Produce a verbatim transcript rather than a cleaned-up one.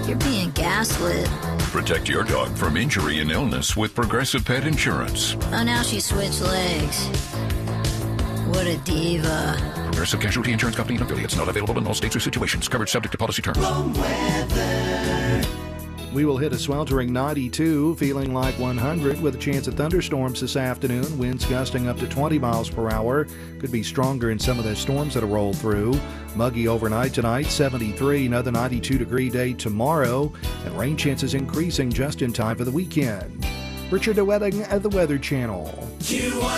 You're being gaslit. Protect your dog from injury and illness with Progressive Pet Insurance. Oh, now she switched legs. What a diva. Progressive Casualty Insurance Company and affiliates. Not available in all states or situations. Coverage subject to policy terms. We will hit a sweltering ninety-two, feeling like one hundred with a chance of thunderstorms this afternoon. Winds gusting up to twenty miles per hour. Could be stronger in some of the storms that will roll through. Muggy overnight tonight, seventy-three. Another ninety-two degree day tomorrow. And rain chances increasing just in time for the weekend. Richard DeWetting at the Weather Channel.